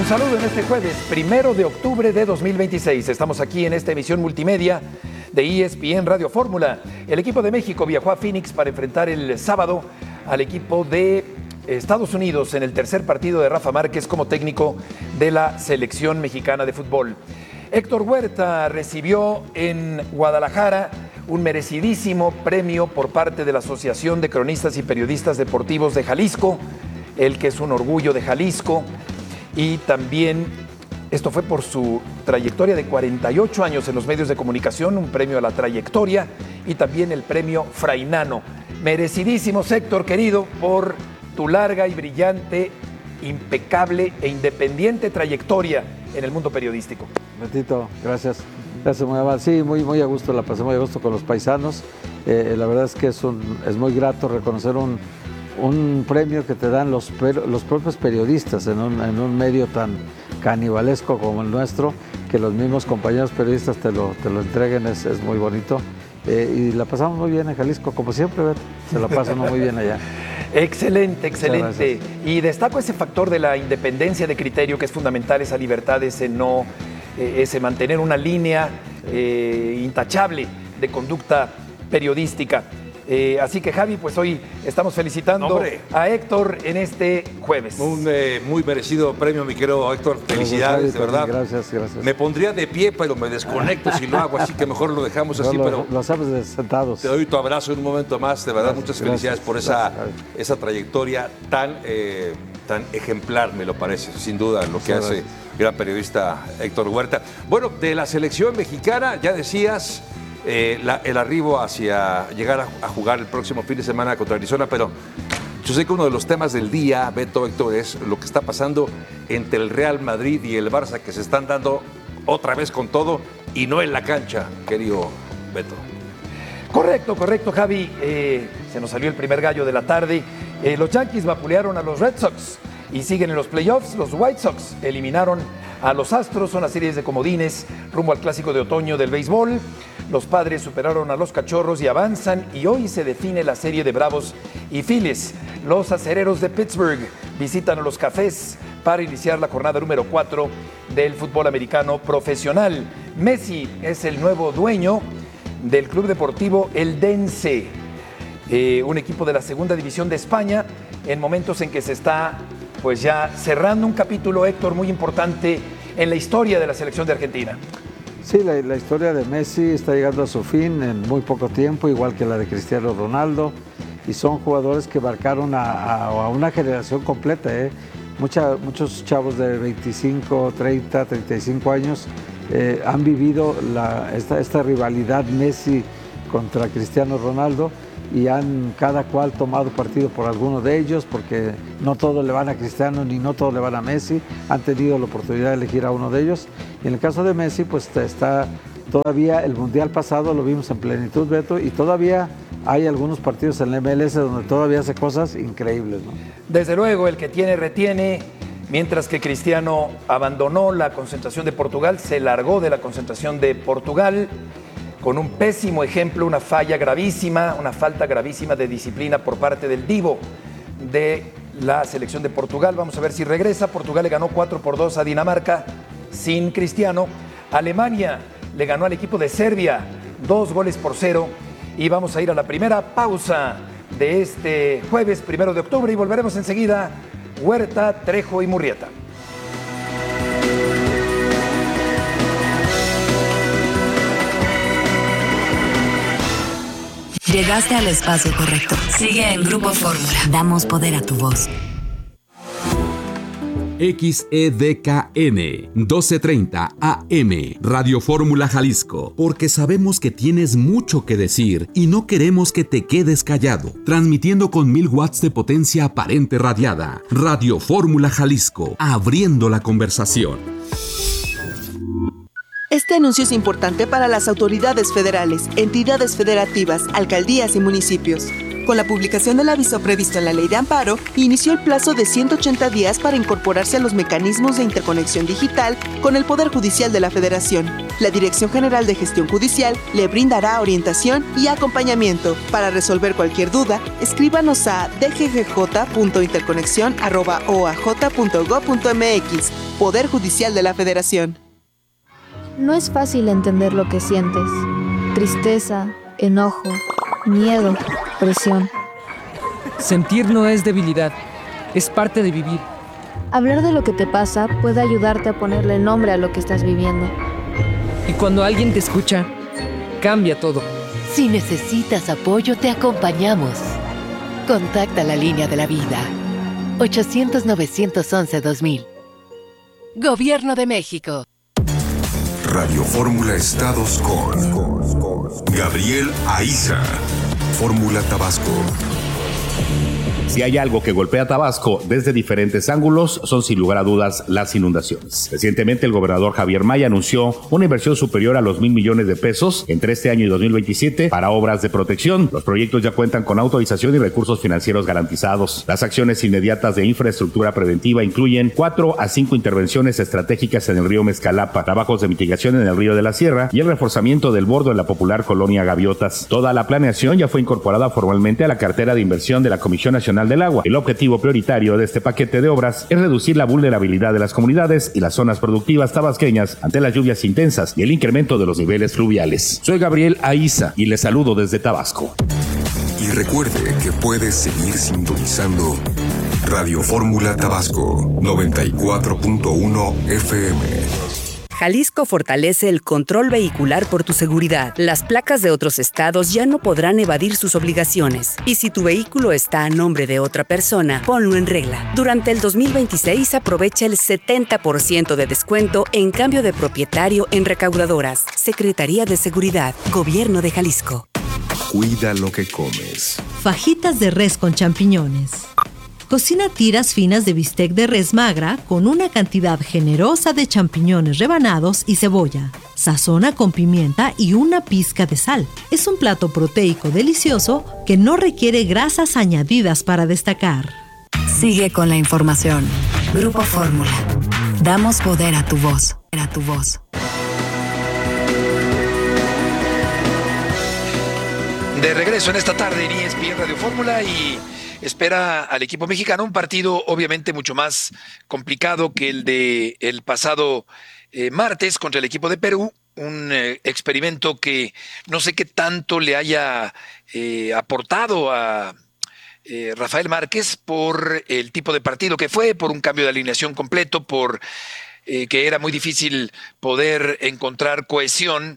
Un saludo en este jueves, 1 de octubre de 2026. Estamos aquí en esta emisión multimedia de ESPN Radio Fórmula. El equipo de México viajó a Phoenix para enfrentar el sábado al equipo de Estados Unidos en el tercer partido de Rafa Márquez como técnico de la selección mexicana de fútbol. Héctor Huerta recibió en Guadalajara un merecidísimo premio por parte de la Asociación de Cronistas y Periodistas Deportivos de Jalisco, el que es un orgullo de Jalisco, y también esto fue por su trayectoria de 48 años en los medios de comunicación, un premio a la trayectoria, y también el premio Frainano. Merecidísimos, Héctor, querido, por tu larga y brillante, impecable e independiente trayectoria en el mundo periodístico. Betito, gracias. Gracias, muy amable. Sí, muy a gusto, la pasé muy a gusto con los paisanos. La verdad es que es muy grato reconocer un premio que te dan los propios periodistas en un medio tan canibalesco como el nuestro, que los mismos compañeros periodistas te lo entreguen, es muy bonito. Y la pasamos muy bien en Jalisco, como siempre, Beto. Se la pasa uno muy bien allá. Excelente, excelente. Y destaco ese factor de la independencia de criterio, que es fundamental, esa libertad, ese mantener una línea intachable de conducta periodística. Así que, Javi, pues hoy estamos felicitando a Héctor en este jueves. Un muy merecido premio, mi querido Héctor. Felicidades, de verdad. Gracias. Me pondría de pie, pero me desconecto si lo hago, así que mejor lo dejamos así. Pero lo hacemos sentados. Te doy tu abrazo en un momento más. De verdad, muchas felicidades por esa trayectoria tan ejemplar, me lo parece, sin duda, lo que hace gran periodista Héctor Huerta. Bueno, de la selección mexicana, ya decías, el arribo hacia llegar a jugar el próximo fin de semana contra Arizona, pero yo sé que uno de los temas del día, Beto, Héctor, es lo que está pasando entre el Real Madrid y el Barça, que se están dando otra vez con todo y no en la cancha, querido Beto. Correcto, Javi. Se nos salió el primer gallo de la tarde. Los Yankees vapulearon a los Red Sox y siguen en los playoffs. Los White Sox eliminaron a los Astros, son las series de comodines rumbo al clásico de otoño del béisbol. Los Padres superaron a los Cachorros y avanzan, y hoy se define la serie de Bravos y Phillies. Los Acereros de Pittsburgh visitan a los Cafés para iniciar la jornada número 4 del fútbol americano profesional. Messi es el nuevo dueño del Club Deportivo Eldense, un equipo de la segunda división de España, en momentos en que se está pues ya cerrando un capítulo, Héctor, muy importante en la historia de la selección de Argentina. Sí, la historia de Messi está llegando a su fin en muy poco tiempo, igual que la de Cristiano Ronaldo, y son jugadores que marcaron a una generación completa. Muchos chavos de 25, 30, 35 años han vivido esta rivalidad Messi contra Cristiano Ronaldo, y han cada cual tomado partido por alguno de ellos, porque no todos le van a Cristiano ni no todos le van a Messi, han tenido la oportunidad de elegir a uno de ellos. Y en el caso de Messi, pues está todavía el Mundial pasado, lo vimos en plenitud, Beto, y todavía hay algunos partidos en la MLS donde todavía hace cosas increíbles, ¿no? Desde luego, el que tiene, retiene. Mientras que Cristiano abandonó la concentración de Portugal, se largó de la concentración de Portugal con un pésimo ejemplo, una falla gravísima, una falta gravísima de disciplina por parte del divo de la selección de Portugal. Vamos a ver si regresa. Portugal le ganó 4-2 a Dinamarca sin Cristiano. Alemania le ganó al equipo de Serbia 2-0. Y vamos a ir a la primera pausa de este jueves 1 de octubre y volveremos enseguida. Huerta, Trejo y Murrieta. Llegaste al espacio correcto. Sigue en Grupo Fórmula. Damos poder a tu voz. XEDKN 1230 AM Radio Fórmula Jalisco, porque sabemos que tienes mucho que decir y no queremos que te quedes callado. Transmitiendo con 1000 watts de potencia aparente radiada. Radio Fórmula Jalisco, abriendo la conversación. Este anuncio es importante para las autoridades federales, entidades federativas, alcaldías y municipios. Con la publicación del aviso previsto en la Ley de Amparo, inició el plazo de 180 días para incorporarse a los mecanismos de interconexión digital con el Poder Judicial de la Federación. La Dirección General de Gestión Judicial le brindará orientación y acompañamiento. Para resolver cualquier duda, escríbanos a dggj.interconexion@oaj.gov.mx Poder Judicial de la Federación. No es fácil entender lo que sientes. Tristeza, enojo, miedo, presión. Sentir no es debilidad, es parte de vivir. Hablar de lo que te pasa puede ayudarte a ponerle nombre a lo que estás viviendo. Y cuando alguien te escucha, cambia todo. Si necesitas apoyo, te acompañamos. Contacta la línea de la vida. 800-911-2000. Gobierno de México. Radio Fórmula Estados con Gabriel Aiza. Fórmula Tabasco. Si hay algo que golpea a Tabasco desde diferentes ángulos, son sin lugar a dudas las inundaciones. Recientemente el gobernador Javier May anunció una inversión superior a los 1,000 millones de pesos entre este año y 2027 para obras de protección. Los proyectos ya cuentan con autorización y recursos financieros garantizados. Las acciones inmediatas de infraestructura preventiva incluyen 4 a 5 intervenciones estratégicas en el río Mezcalapa, trabajos de mitigación en el río de la Sierra y el reforzamiento del bordo en la popular colonia Gaviotas. Toda la planeación ya fue incorporada formalmente a la cartera de inversión de la Comisión Nacional del Agua. El objetivo prioritario de este paquete de obras es reducir la vulnerabilidad de las comunidades y las zonas productivas tabasqueñas ante las lluvias intensas y el incremento de los niveles fluviales. Soy Gabriel Aiza y les saludo desde Tabasco. Y recuerde que puedes seguir sintonizando Radio Fórmula Tabasco 94.1 FM. Jalisco fortalece el control vehicular por tu seguridad. Las placas de otros estados ya no podrán evadir sus obligaciones. Y si tu vehículo está a nombre de otra persona, ponlo en regla. Durante el 2026 aprovecha el 70% de descuento en cambio de propietario en recaudadoras. Secretaría de Seguridad, Gobierno de Jalisco. Cuida lo que comes. Fajitas de res con champiñones. Cocina tiras finas de bistec de res magra con una cantidad generosa de champiñones rebanados y cebolla. Sazona con pimienta y una pizca de sal. Es un plato proteico delicioso que no requiere grasas añadidas para destacar. Sigue con la información. Grupo Fórmula. Damos poder a tu voz. A tu voz. De regreso en esta tarde en ESPN Radio Fórmula y espera al equipo mexicano un partido obviamente mucho más complicado que el de el pasado martes contra el equipo de Perú, un experimento que no sé qué tanto le haya aportado a Rafael Márquez por el tipo de partido que fue, por un cambio de alineación completo, por que era muy difícil poder encontrar cohesión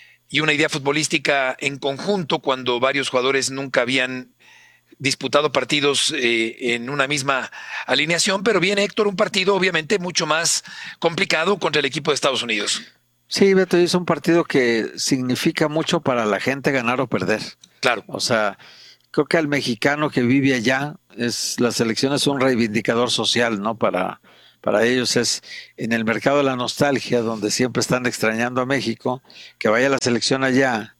y una idea futbolística en conjunto cuando varios jugadores nunca habían disputado partidos en una misma alineación, pero viene, Héctor, un partido obviamente mucho más complicado contra el equipo de Estados Unidos. Sí, Beto, es un partido que significa mucho para la gente ganar o perder. Claro. O sea, creo que al mexicano que vive allá, la selección es un reivindicador social, ¿no? Para ellos es en el mercado de la nostalgia, donde siempre están extrañando a México, que vaya la selección allá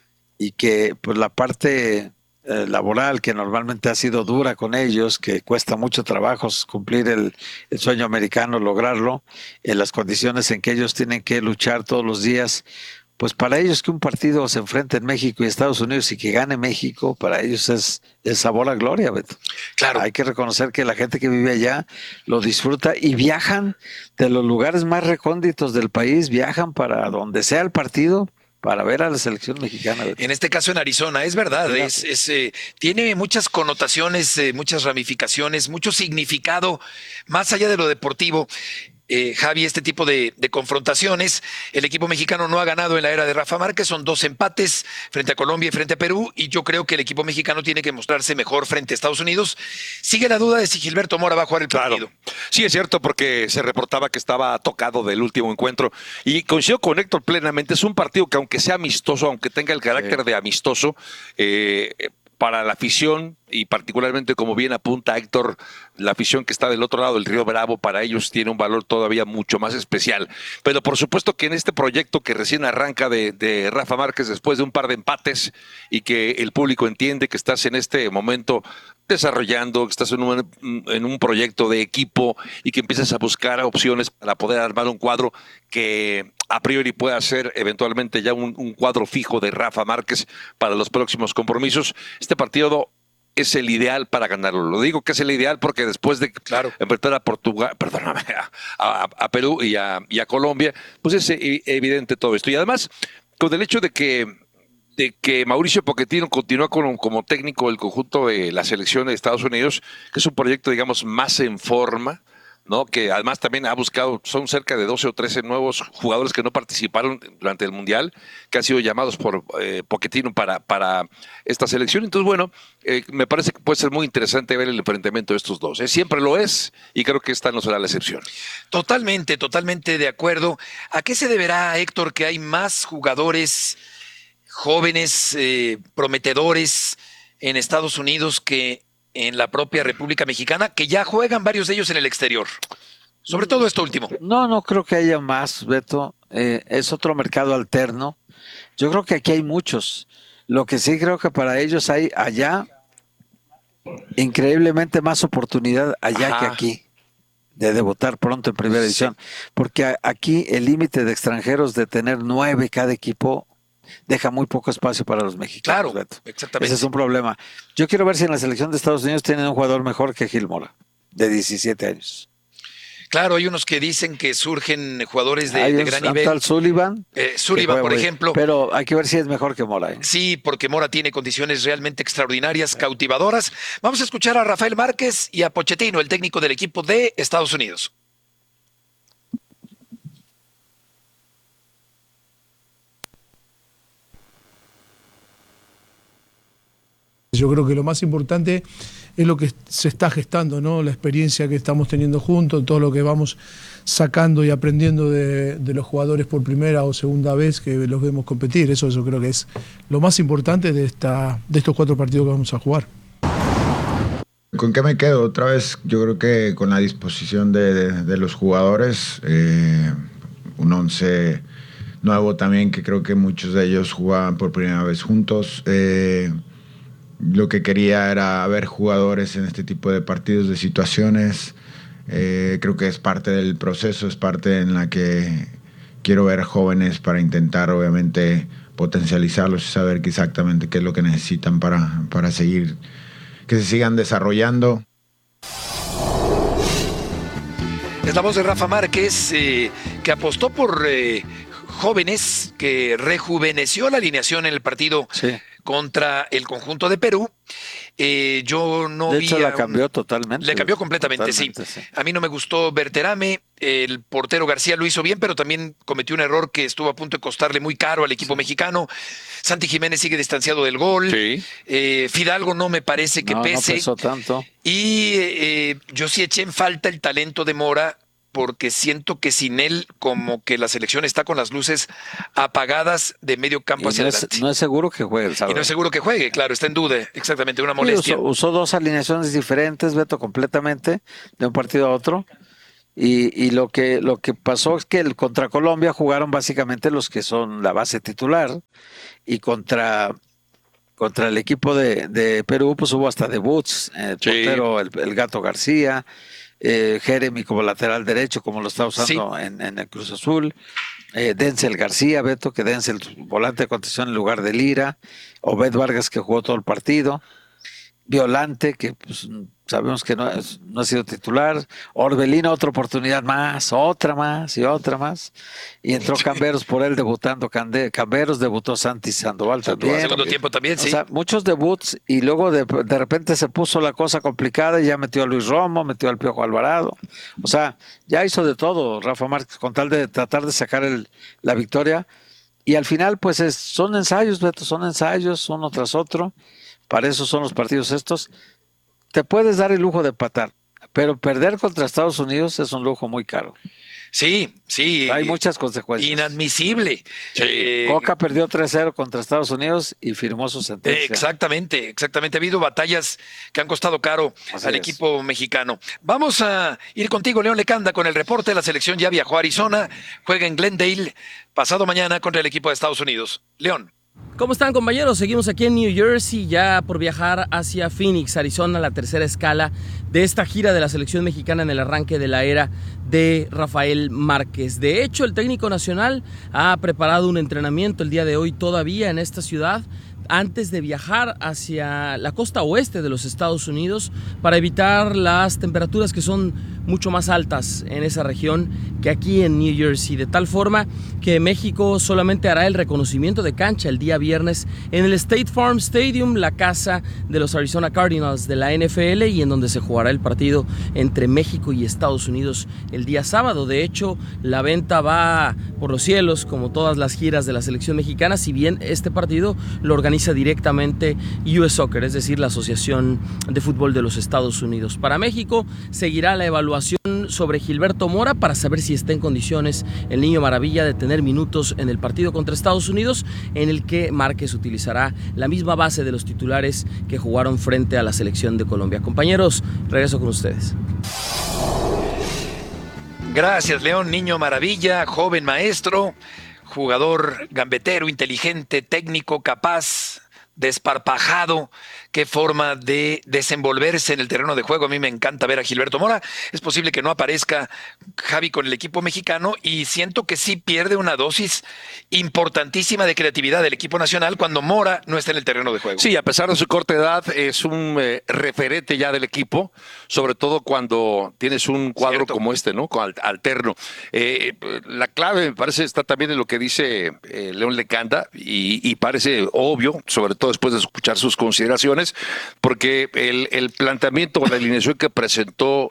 y que pues la parte laboral, que normalmente ha sido dura con ellos, que cuesta mucho trabajo cumplir el sueño americano, lograrlo, en las condiciones en que ellos tienen que luchar todos los días, pues para ellos que un partido se enfrente en México y Estados Unidos y que gane México, para ellos es el sabor a gloria, Beto. Claro. Hay que reconocer que la gente que vive allá lo disfruta y viajan de los lugares más recónditos del país, viajan para donde sea el partido, para ver a la selección mexicana. En este caso en Arizona, es verdad, tiene muchas connotaciones, muchas ramificaciones, mucho significado, más allá de lo deportivo. Javi, este tipo de confrontaciones, el equipo mexicano no ha ganado en la era de Rafa Márquez, son 2 empates frente a Colombia y frente a Perú, y yo creo que el equipo mexicano tiene que mostrarse mejor frente a Estados Unidos. Sigue la duda de si Gilberto Mora va a jugar el partido. Sí, es cierto, porque se reportaba que estaba tocado del último encuentro, y coincido con Héctor plenamente, es un partido que aunque sea amistoso, aunque tenga el carácter de amistoso, para la afición, y particularmente como bien apunta Héctor, la afición que está del otro lado del Río Bravo, para ellos tiene un valor todavía mucho más especial. Pero por supuesto que en este proyecto que recién arranca de Rafa Márquez después de un par de empates y que el público entiende que estás en este momento desarrollando, que estás en un proyecto de equipo y que empiezas a buscar opciones para poder armar un cuadro que a priori pueda ser eventualmente ya un cuadro fijo de Rafa Márquez para los próximos compromisos. Este partido es el ideal para ganarlo. Lo digo que es el ideal porque después de enfrentar a Portugal, perdóname, a Perú y a Colombia, pues es evidente todo esto. Y además, con el hecho de que Mauricio Pochettino continúa como técnico del conjunto de la selección de Estados Unidos, que es un proyecto, digamos, más en forma, ¿no? Que además también ha buscado, son cerca de 12 o 13 nuevos jugadores que no participaron durante el Mundial, que han sido llamados por Pochettino para esta selección. Entonces, bueno, me parece que puede ser muy interesante ver el enfrentamiento de estos dos. Siempre lo es, y creo que esta no será la excepción. Totalmente de acuerdo. ¿A qué se deberá, Héctor, que hay más jugadores jóvenes, prometedores en Estados Unidos que en la propia República Mexicana, que ya juegan varios de ellos en el exterior? Sobre todo esto último. No creo que haya más, Beto. Es otro mercado alterno. Yo creo que aquí hay muchos. Lo que sí creo que para ellos hay allá increíblemente más oportunidad allá que aquí de debutar pronto en primera edición. Porque aquí el límite de extranjeros de tener 9 cada equipo deja muy poco espacio para los mexicanos. Claro, Beto. exactamente. Ese es un problema. Yo quiero ver si en la selección de Estados Unidos tienen un jugador mejor que Gil Mora, de 17 años. Claro, hay unos que dicen que surgen jugadores de gran nivel. Tal Sullivan. Sullivan, por ejemplo. Pero hay que ver si es mejor que Mora. Sí, porque Mora tiene condiciones realmente extraordinarias, cautivadoras. Vamos a escuchar a Rafael Márquez y a Pochettino, el técnico del equipo de Estados Unidos. Yo creo que lo más importante es lo que se está gestando, ¿no? La experiencia que estamos teniendo juntos, todo lo que vamos sacando y aprendiendo de los jugadores por primera o segunda vez que los vemos competir. Eso yo creo que es lo más importante de estos 4 partidos que vamos a jugar. ¿Con qué me quedo? Otra vez, yo creo que con la disposición de los jugadores, un 11 nuevo también, que creo que muchos de ellos jugaban por primera vez juntos. Lo que quería era ver jugadores en este tipo de partidos, de situaciones. Creo que es parte del proceso, es parte en la que quiero ver jóvenes para intentar, obviamente, potencializarlos y saber exactamente qué es lo que necesitan para seguir, que se sigan desarrollando. Es la voz de Rafa Márquez, que apostó por jóvenes, que rejuveneció la alineación en el partido contra el conjunto de Perú. Yo no vi. De hecho, la cambió totalmente. Le cambió completamente, sí. A mí no me gustó Berterame. El portero García lo hizo bien, pero también cometió un error que estuvo a punto de costarle muy caro al equipo mexicano. Santi Jiménez sigue distanciado del gol. Fidalgo no me parece que pese. No pesó tanto. Y yo sí eché en falta el talento de Mora, porque siento que sin él como que la selección está con las luces apagadas de medio campo hacia adelante. No es seguro que juegue el sábado. Y no es seguro que juegue, claro, está en duda, exactamente, una molestia. Usó 2 alineaciones diferentes, Beto, completamente, de un partido a otro. Y lo que pasó es que contra Colombia jugaron básicamente los que son la base titular, y contra el equipo de Perú pues hubo hasta debuts, el portero, el Gato García, Jeremy como lateral derecho, como lo está usando en el Cruz Azul, Denzel García, Beto, que Denzel volante de contención en lugar de Lira, Obed Vargas, que jugó todo el partido, Violante, que pues, sabemos que no ha sido titular, Orbelín, otra oportunidad más, otra más, y entró Camberos por él debutando. Camberos, debutó Santi Sandoval también. Segundo tiempo también, sí. O sea, muchos debuts, y luego de repente se puso la cosa complicada y ya metió a Luis Romo, metió al Piojo Alvarado. O sea, ya hizo de todo Rafa Márquez con tal de tratar de sacar la victoria, y al final pues son ensayos, Beto, son ensayos uno tras otro. Para eso son los partidos estos. Te puedes dar el lujo de empatar, pero perder contra Estados Unidos es un lujo muy caro. Sí. Hay muchas consecuencias. Inadmisible. Coca perdió 3-0 contra Estados Unidos y firmó su sentencia. Exactamente. Ha habido batallas que han costado caro al equipo mexicano. Vamos a ir contigo, León Lecanda, con el reporte. La selección ya viajó a Arizona, juega en Glendale pasado mañana contra el equipo de Estados Unidos. León. ¿Cómo están, compañeros? Seguimos aquí en New Jersey, ya por viajar hacia Phoenix, Arizona, la tercera escala de esta gira de la selección mexicana en el arranque de la era de Rafael Márquez. De hecho, el técnico nacional ha preparado un entrenamiento el día de hoy todavía en esta ciudad antes de viajar hacia la costa oeste de los Estados Unidos para evitar las temperaturas que son mucho más altas en esa región que aquí en New Jersey, de tal forma que México solamente hará el reconocimiento de cancha el día viernes en el State Farm Stadium, la casa de los Arizona Cardinals de la NFL, y en donde se jugará el partido entre México y Estados Unidos el día sábado. De hecho, la venta va por los cielos, como todas las giras de la selección mexicana, si bien este partido lo organiza directamente US Soccer, es decir, la Asociación de Fútbol de los Estados Unidos. Para México seguirá la evaluación sobre Gilberto Mora para saber si está en condiciones el Niño Maravilla de tener minutos en el partido contra Estados Unidos, en el que Márquez utilizará la misma base de los titulares que jugaron frente a la selección de Colombia. Compañeros, regreso con ustedes. Gracias, León. Niño Maravilla, joven maestro, jugador gambetero, inteligente, técnico, capaz, desparpajado. Qué forma de desenvolverse en el terreno de juego. A mí me encanta ver a Gilberto Mora. Es posible que no aparezca Javi con el equipo mexicano y siento que sí pierde una dosis importantísima de creatividad del equipo nacional cuando Mora no está en el terreno de juego. Sí, a pesar de su corta edad, es un referente ya del equipo, sobre todo cuando tienes un cuadro como este, ¿no? Alterno. La clave, me parece, está también en lo que dice León Lecanda y parece obvio, sobre todo después de escuchar sus consideraciones, porque el planteamiento o la alineación que presentó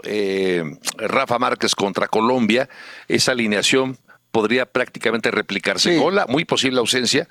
Rafa Márquez contra Colombia, esa alineación podría prácticamente replicarse con la muy posible ausencia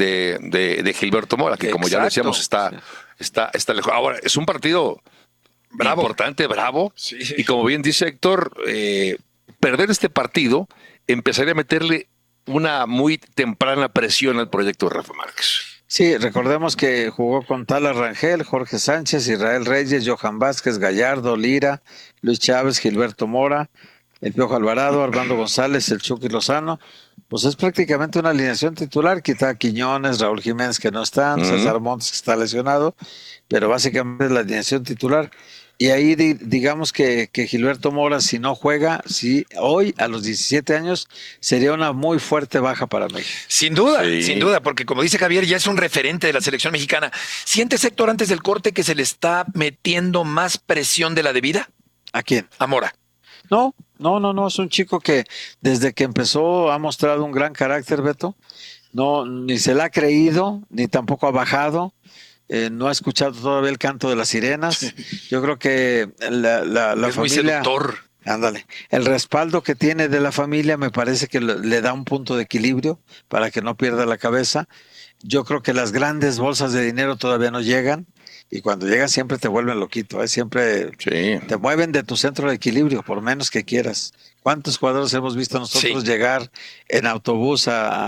de Gilberto Mora, que como ya decíamos está lejos. Ahora, es un partido importante, bravo, y como bien dice Héctor, perder este partido empezaría a meterle una muy temprana presión al proyecto de Rafa Márquez. Sí, recordemos que jugó con Tala Rangel, Jorge Sánchez, Israel Reyes, Johan Vázquez, Gallardo, Lira, Luis Chávez, Gilberto Mora, el Piojo Alvarado, Armando González, el Chucky Lozano. Pues es prácticamente una alineación titular, quita a Quiñones, Raúl Jiménez que no están, César Montes que está lesionado, pero básicamente es la alineación titular. Y ahí digamos que Gilberto Mora, si no juega, hoy a los 17 años sería una muy fuerte baja para México. Sin duda, porque como dice Javier, ya es un referente de la selección mexicana. ¿Sientes, Héctor, antes del corte que se le está metiendo más presión de la debida? ¿A quién? A Mora. No, es un chico que desde que empezó ha mostrado un gran carácter, Beto. No, ni se le ha creído, ni tampoco ha bajado. No ha escuchado todavía el canto de las sirenas. Yo creo que la es familia, muy seductor. Ándale. El respaldo que tiene de la familia me parece que le da un punto de equilibrio para que no pierda la cabeza. Yo creo que las grandes bolsas de dinero todavía no llegan y cuando llegan siempre te vuelven loquito, siempre te mueven de tu centro de equilibrio, por menos que quieras. ¿Cuántos jugadores hemos visto nosotros llegar en autobús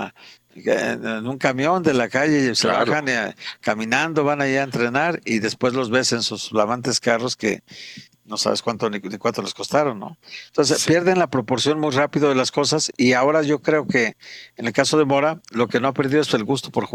en un camión de la calle y se bajan caminando, van allá a entrenar y después los ves en sus flamantes carros que no sabes cuánto ni cuánto les costaron, ¿no? Entonces pierden la proporción muy rápido de las cosas y ahora yo creo que en el caso de Mora lo que no ha perdido es el gusto por jugar.